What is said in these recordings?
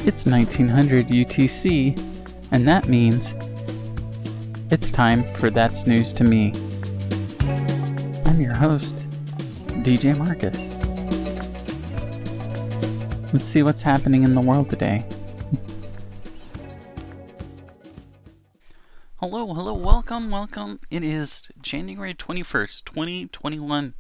It's 1900 UTC, and that means it's time for That's News to Me. I'm your host, DJ Marcus. Let's see what's happening in the world today. Hello, welcome. It is January 21st, 2021.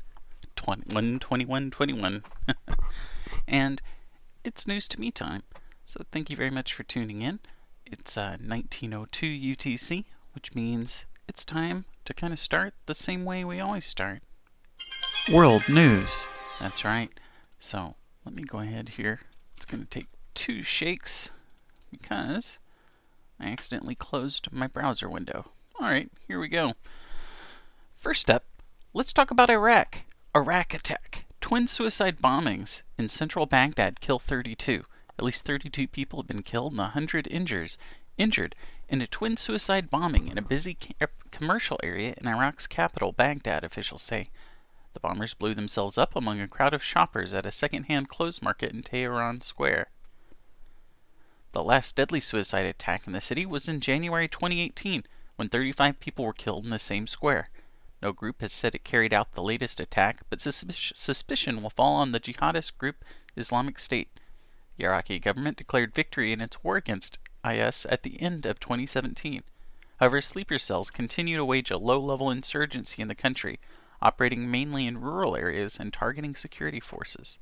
21. And it's News to Me time. So thank you very much for tuning in. It's 1902 UTC, which means it's time to kind of start the same way we always start. World news. That's right. So let me go ahead here. It's going to take 2 shakes because I accidentally closed my browser window. Alright, here we go. First up, let's talk about Iraq. Iraq attack. Twin suicide bombings in central Baghdad kill 32. At least 32 people have been killed and 100 injured in a twin suicide bombing in a busy commercial area in Iraq's capital, Baghdad, officials say. The bombers blew themselves up among a crowd of shoppers at a second-hand clothes market in Tehran Square. The last deadly suicide attack in the city was in January 2018, when 35 people were killed in the same square. No group has said it carried out the latest attack, but suspicion will fall on the jihadist group Islamic State. The Iraqi government declared victory in its war against IS at the end of 2017. However, sleeper cells continue to wage a low-level insurgency in the country, operating mainly in rural areas and targeting security forces.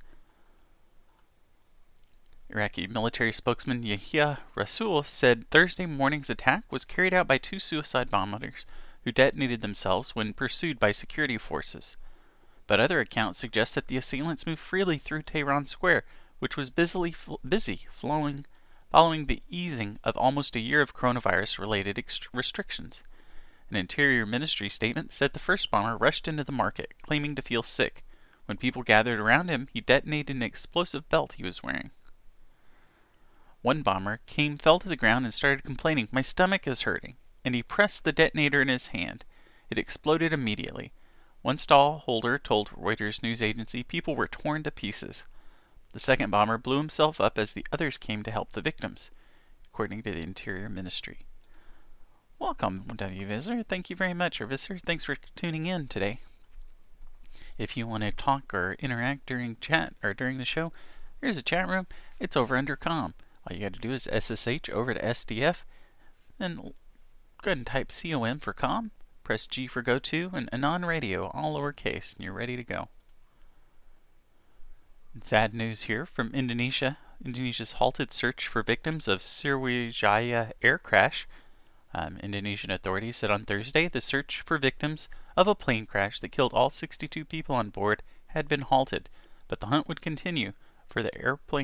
Iraqi military spokesman Yahya Rasool said Thursday morning's attack was carried out by 2 suicide bombers who detonated themselves when pursued by security forces. But other accounts suggest that the assailants moved freely through Tehran Square, which was busy following the easing of almost a year of coronavirus-related restrictions. An Interior Ministry statement said the first bomber rushed into the market, claiming to feel sick. When people gathered around him, he detonated an explosive belt he was wearing. One bomber fell to the ground and started complaining, "My stomach is hurting," and he pressed the detonator in his hand. It exploded immediately. One stall holder told Reuters news agency people were torn to pieces. The second bomber blew himself up as the others came to help the victims, according to the Interior Ministry. Welcome, visitor. Thank you very much, or visitor. Thanks for tuning in today. If you want to talk or interact during chat or during the show, here's a chat room. It's over under COM. All you got to do is SSH over to SDF, then go ahead and type COM for COM, press G for go to, and Anon Radio, all lowercase, and you're ready to go. Sad news here from Indonesia. Indonesia's halted search for victims of Sriwijaya air crash. Indonesian authorities said on Thursday the search for victims of a plane crash that killed all 62 people on board had been halted, but the hunt would continue for the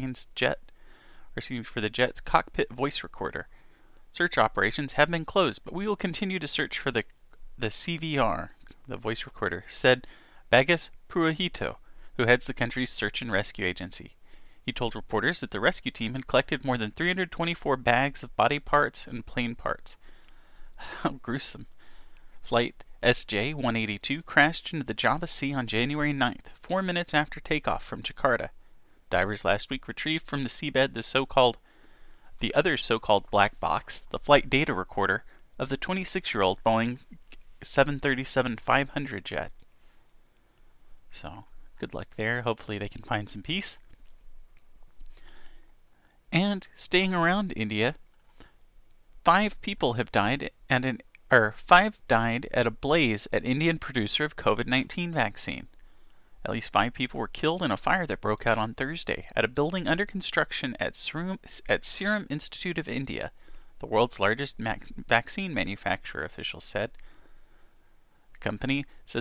jet's cockpit voice recorder. Search operations have been closed, but we will continue to search for the CVR, the voice recorder, said Bagus Purohito, who heads the country's search and rescue agency. He told reporters that the rescue team had collected more than 324 bags of body parts and plane parts. How gruesome. Flight SJ-182 crashed into the Java Sea on January 9th, 4 minutes after takeoff from Jakarta. Divers last week retrieved from the seabed the other so-called black box, the flight data recorder, of the 26-year-old Boeing 737-500 jet. So, good luck there. Hopefully they can find some peace. And staying around India, 5 people have died at a blaze at Indian producer of COVID-19 vaccine. At least 5 people were killed in a fire that broke out on Thursday at a building under construction at Serum Institute of India, the world's largest vaccine manufacturer, officials said. The company says